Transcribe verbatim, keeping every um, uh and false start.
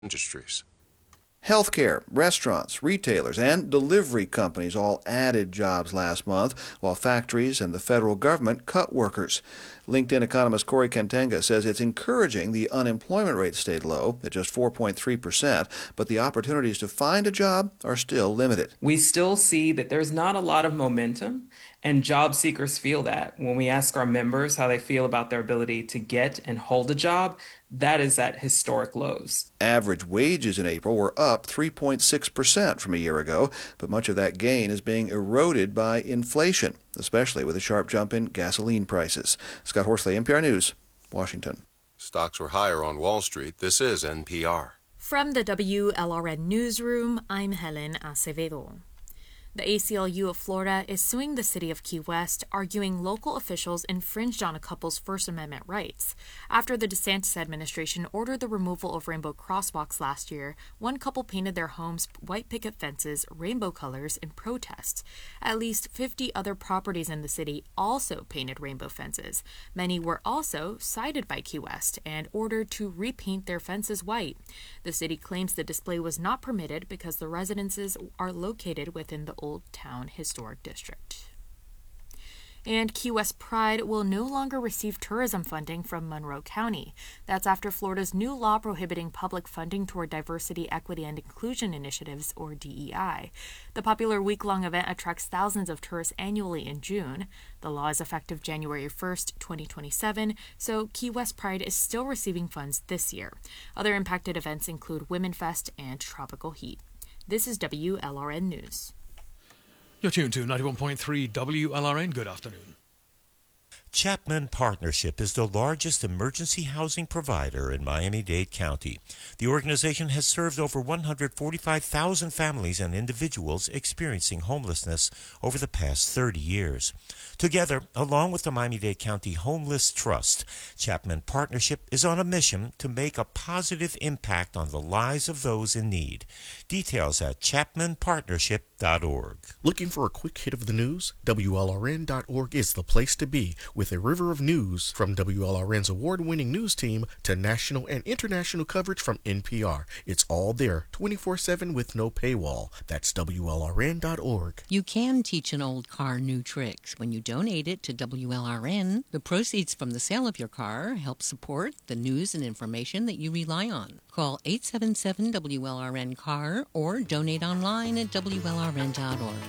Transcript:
industries. Healthcare, restaurants, retailers, and delivery companies all added jobs last month, while factories and the federal government cut workers. LinkedIn economist Corey Kentenga says it's encouraging the unemployment rate stayed low at just four point three percent, but the opportunities to find a job are still limited. We still see that there's not a lot of momentum, and job seekers feel that. When we ask our members how they feel about their ability to get and hold a job, that is at historic lows. Average wages in April were up three point six percent from a year ago, but much of that gain is being eroded by inflation, especially with a sharp jump in gasoline prices. Scott Horsley, N P R News, Washington. Stocks were higher on Wall Street. This is N P R. From the W L R N Newsroom, I'm Helen Acevedo. The A C L U of Florida is suing the city of Key West, arguing local officials infringed on a couple's First Amendment rights. After the DeSantis administration ordered the removal of rainbow crosswalks last year, one couple painted their homes white picket fences rainbow colors in protest. At least fifty other properties in the city also painted rainbow fences. Many were also cited by Key West and ordered to repaint their fences white. The city claims the display was not permitted because the residences are located within the Old Town Historic District. And Key West Pride will no longer receive tourism funding from Monroe County. That's after Florida's new law prohibiting public funding toward diversity, equity, and inclusion initiatives, or D E I. The popular week-long event attracts thousands of tourists annually in June. The law is effective January first, twenty twenty-seven, so Key West Pride is still receiving funds this year. Other impacted events include Women Fest and Tropical Heat. This is W L R N News. You're tuned to ninety-one point three W L R N. Good afternoon. Chapman Partnership is the largest emergency housing provider in Miami-Dade County. The organization has served over one hundred forty-five thousand families and individuals experiencing homelessness over the past thirty years. Together, along with the Miami-Dade County Homeless Trust, Chapman Partnership is on a mission to make a positive impact on the lives of those in need. Details at chapman partnership dot org. Looking for a quick hit of the news? W L R N dot org is the place to be, with a river of news from W L R N's award-winning news team to national and international coverage from N P R. It's all there, twenty-four seven with no paywall. That's W L R N dot org. You can teach an old car new tricks. When you donate it to W L R N, the proceeds from the sale of your car help support the news and information that you rely on. Call eight seven seven W L R N C A R or donate online at W L R N dot org.